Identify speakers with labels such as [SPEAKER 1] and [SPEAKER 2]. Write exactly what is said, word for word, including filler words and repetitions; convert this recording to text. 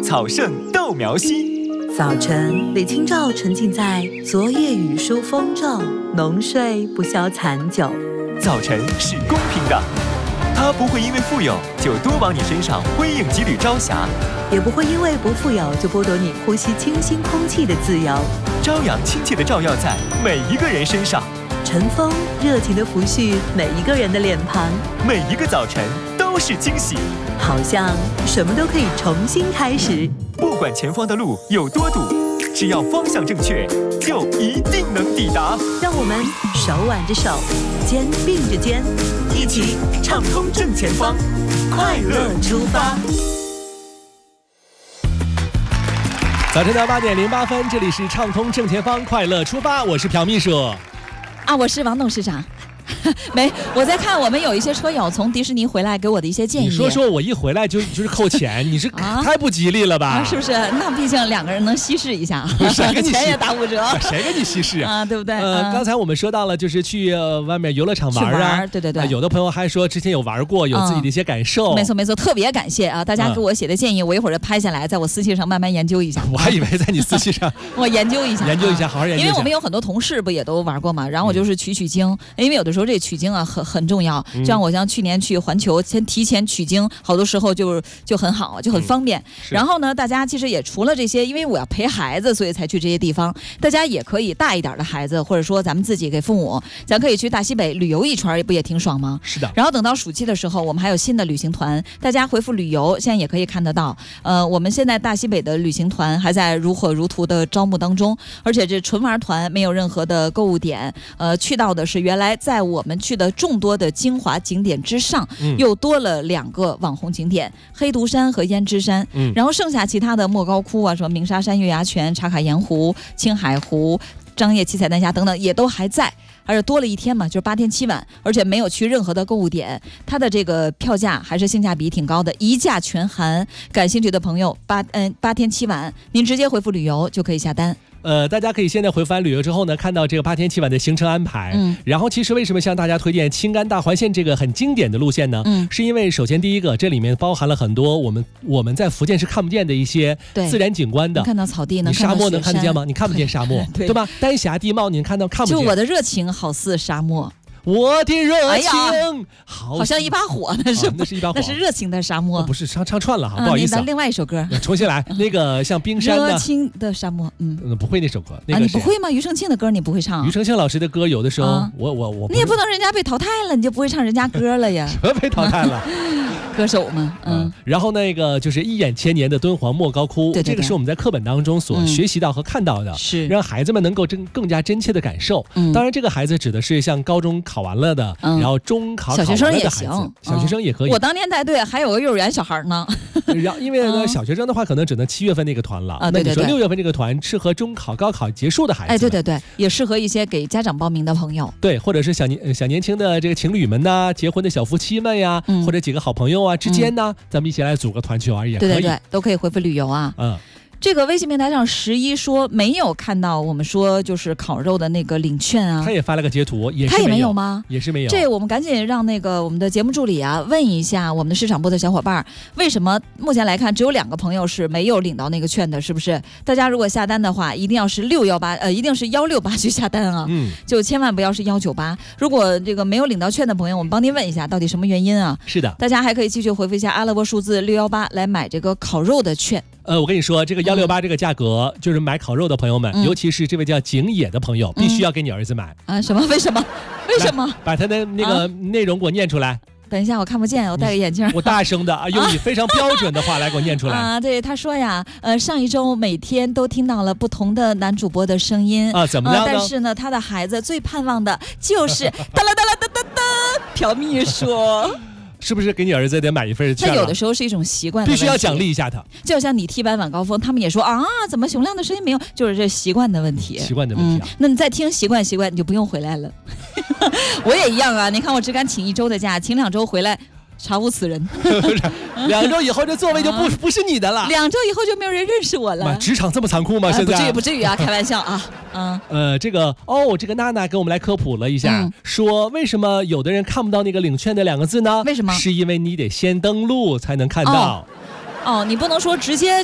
[SPEAKER 1] 草盛豆苗稀。
[SPEAKER 2] 早晨，李清照沉浸在昨夜雨疏风骤，浓睡不消残酒。
[SPEAKER 1] 早晨是公平的，它不会因为富有就多往你身上挥应几缕朝霞，
[SPEAKER 2] 也不会因为不富有就剥夺你呼吸清新空气的自由。
[SPEAKER 1] 朝阳亲切地照耀在每一个人身上，
[SPEAKER 2] 晨风热情地拂去每一个人的脸庞，
[SPEAKER 1] 每一个早晨都是惊喜，
[SPEAKER 2] 好像什么都可以重新开始。
[SPEAKER 1] 不管前方的路有多堵，只要方向正确，就一定能抵达。
[SPEAKER 2] 让我们手挽着手，肩并着肩，一起畅通正前方，快乐出发。
[SPEAKER 3] 早晨的八点零八分，这里是畅通正前方，快乐出发，我是朴秘书。
[SPEAKER 4] 啊，我是王董事长。没，我在看我们有一些车友从迪士尼回来给我的一些建议。
[SPEAKER 3] 你说说我一回来就就是扣钱，你是太不吉利了吧？
[SPEAKER 4] 啊，是不是？那毕竟两个人能稀释一下，
[SPEAKER 3] 谁给你
[SPEAKER 4] 钱也打五折，
[SPEAKER 3] 谁给你稀释啊？
[SPEAKER 4] 啊，对不对？
[SPEAKER 3] 呃，
[SPEAKER 4] 嗯、
[SPEAKER 3] 刚才我们说到了，就是去、呃、外面游乐场玩啊，
[SPEAKER 4] 玩对对对、
[SPEAKER 3] 呃。有的朋友还说之前有玩过，有自己的一些感受。
[SPEAKER 4] 嗯、没错没错，特别感谢啊！大家给我写的建议，嗯、我一会儿就拍下来，在我私信上慢慢研究一下。
[SPEAKER 3] 我还以为在你私信上，
[SPEAKER 4] 我研究一下，
[SPEAKER 3] 研究一下，好好研究一下。
[SPEAKER 4] 因为我们有很多同事不也都玩过嘛，然后我就是取取经，嗯、因为有的时候这取经啊很很重要。就像我像去年去环球，先提前取经，好多时候就就很好，就很方便。嗯、然后呢，大家其实也除了这些，因为我要陪孩子，所以才去这些地方。大家也可以大一点的孩子，或者说咱们自己给父母，咱可以去大西北旅游一圈，不也挺爽吗？
[SPEAKER 3] 是的。
[SPEAKER 4] 然后等到暑期的时候，我们还有新的旅行团，大家回复旅游，现在也可以看得到。呃，我们现在大西北的旅行团还在如火如荼的招募当中，而且这纯玩团没有任何的购物点，呃，去到的是原来在我们去的众多的精华景点之上，嗯、又多了两个网红景点，黑独山和胭脂山。嗯、然后剩下其他的莫高窟啊，什么鸣沙山、月牙泉、茶卡盐湖、青海湖、张掖七彩丹霞等等，也都还在。而且多了一天嘛，就是八天七晚，而且没有去任何的购物点，它的这个票价还是性价比挺高的，一价全含。感兴趣的朋友，八嗯八天七晚，您直接回复旅游就可以下单。
[SPEAKER 3] 呃，大家可以现在回复完旅游之后呢，看到这个八天七晚的行程安排。嗯，然后其实为什么向大家推荐青甘大环线这个很经典的路线呢？嗯，是因为首先第一个，这里面包含了很多我们我们在福建是看不见的一些自然景观的。
[SPEAKER 4] 看到草地呢，
[SPEAKER 3] 你沙漠能看得见吗？你看不见沙漠，对, 对吧？丹霞地貌你看到看不见。
[SPEAKER 4] 就我的热情好似沙漠。
[SPEAKER 3] 我的热情、哎、
[SPEAKER 4] 好像一把火，那是、
[SPEAKER 3] 啊、那是一把火，
[SPEAKER 4] 那是热情的沙漠，
[SPEAKER 3] 哦、不是唱唱串了哈、啊，不好意思、啊。
[SPEAKER 4] 另外一首歌，
[SPEAKER 3] 重新来。那个像冰山的
[SPEAKER 4] 热情的沙漠，嗯，
[SPEAKER 3] 嗯不会那首歌，那个、
[SPEAKER 4] 啊、你不会吗？庾澄庆的歌你不会唱、啊？
[SPEAKER 3] 庾澄庆老师的歌有的时候，啊、我我我，
[SPEAKER 4] 你也不能人家被淘汰了，你就不会唱人家歌了呀？
[SPEAKER 3] 什么被淘汰了？
[SPEAKER 4] 歌手嘛，嗯。
[SPEAKER 3] 嗯然后那个就是一眼千年的敦煌莫高窟，
[SPEAKER 4] 对对对，
[SPEAKER 3] 这个是我们在课本当中所学习到和看到的，
[SPEAKER 4] 嗯、是
[SPEAKER 3] 让孩子们能够真更加真切的感受。嗯、当然，这个孩子指的是像高中考完了的。嗯然后中考考完了的孩子，小学生也可以。
[SPEAKER 4] 我当年带队还有个幼儿园小孩呢。
[SPEAKER 3] 然后因为呢，小学生的话可能只能七月份那个团了。啊，
[SPEAKER 4] 对对对。
[SPEAKER 3] 那你说六月份这个团适合中考、高考结束的孩子。
[SPEAKER 4] 哎，对对对，也适合一些给家长报名的朋友。
[SPEAKER 3] 对，或者是小年小年轻的这个情侣们呐，结婚的小夫妻们呀，嗯、或者几个好朋友啊之间呢，嗯、咱们一起来组个团去玩也可以。
[SPEAKER 4] 对对对，都可以回复旅游啊。嗯。这个微信平台上十一说没有看到我们说就是烤肉的那个领券啊，
[SPEAKER 3] 他也发了个截图，也是
[SPEAKER 4] 他也没有吗？
[SPEAKER 3] 也是没有。
[SPEAKER 4] 这我们赶紧让那个我们的节目助理啊问一下我们的市场部的小伙伴，为什么目前来看只有两个朋友是没有领到那个券的？是不是？大家如果下单的话，一定要是六幺八呃，一定是幺六八去下单啊，嗯，就千万不要是幺九八。如果这个没有领到券的朋友，我们帮您问一下到底什么原因啊？
[SPEAKER 3] 是的，
[SPEAKER 4] 大家还可以继续回复一下阿拉伯数字六幺八来买这个烤肉的券。
[SPEAKER 3] 呃，我跟你说，这个幺六八这个价格，嗯、就是买烤肉的朋友们，嗯、尤其是这位叫景野的朋友，嗯、必须要给你儿子买
[SPEAKER 4] 啊！什么？为什么？为什么？
[SPEAKER 3] 把他的那个内容给我念出来。
[SPEAKER 4] 等一下，我看不见，我戴个眼镜。
[SPEAKER 3] 我大声的啊，用你非常标准的话来给我念出来
[SPEAKER 4] 啊！对，他说呀，呃，上一周每天都听到了不同的男主播的声音
[SPEAKER 3] 啊，怎么样呢？
[SPEAKER 4] 呃、但是呢，他的孩子最盼望的就是哒啦哒啦哒哒哒，朴秘书。
[SPEAKER 3] 是不是给你儿子得买一份券？
[SPEAKER 4] 那有的时候是一种习惯，
[SPEAKER 3] 必须要奖励一下他。
[SPEAKER 4] 就好像你踢完晚高峰，他们也说啊，怎么熊亮的声音没有？就是这习惯的问题。
[SPEAKER 3] 习惯的问题、啊嗯。
[SPEAKER 4] 那你再听习惯习惯，你就不用回来了。我也一样啊，你看我只敢请一周的假，请两周回来。查无此人。
[SPEAKER 3] 两周以后这座位就不、啊、不是你的了。
[SPEAKER 4] 两周以后就没有人认识我了。
[SPEAKER 3] 职场这么残酷吗？现在、
[SPEAKER 4] 呃、不至于不至于啊，开玩笑啊。嗯
[SPEAKER 3] 呃，这个哦，这个娜娜给我们来科普了一下、嗯，说为什么有的人看不到那个领券的两个字呢？
[SPEAKER 4] 为什么？
[SPEAKER 3] 是因为你得先登录才能看到。
[SPEAKER 4] 哦哦，你不能说直接